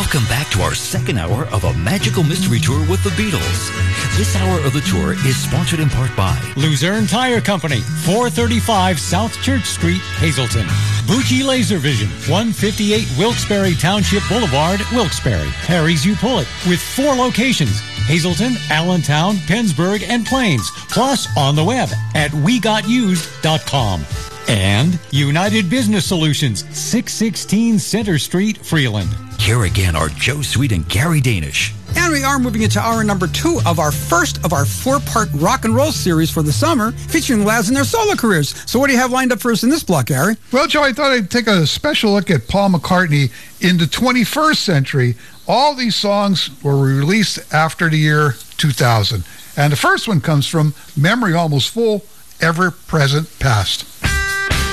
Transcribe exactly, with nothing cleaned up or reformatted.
Welcome back to our second hour of a magical mystery tour with the Beatles. This hour of the tour is sponsored in part by Luzerne Tire Company, four thirty-five South Church Street, Hazleton. Bucci Laser Vision, one fifty-eight Wilkes-Barre Township Boulevard, Wilkes-Barre. Harry's You Pull It, with four locations: Hazleton, Allentown, Pennsburg, and Plains. Plus on the web at we got used dot com. And United Business Solutions, six sixteen Center Street, Freeland. Here again are Joe Sweet and Gary Danish. And we are moving into hour number two of our first of our four-part rock and roll series for the summer, featuring lads in their solo careers. So what do you have lined up for us in this block, Gary? Well, Joe, I thought I'd take a special look at Paul McCartney in the twenty-first century. All these songs were released after the year two thousand. And the first one comes from Memory Almost Full, Ever Present Past.